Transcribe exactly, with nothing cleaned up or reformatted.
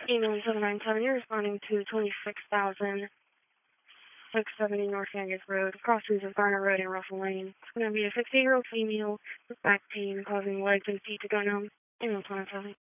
Email seven nine seven, you're responding to twenty-six thousand six seventy North Angus Road, crossings of Garner Road and Russell Lane. It's going to be a sixty-year-old female with back pain causing legs and feet to go numb. Email twenty-seven.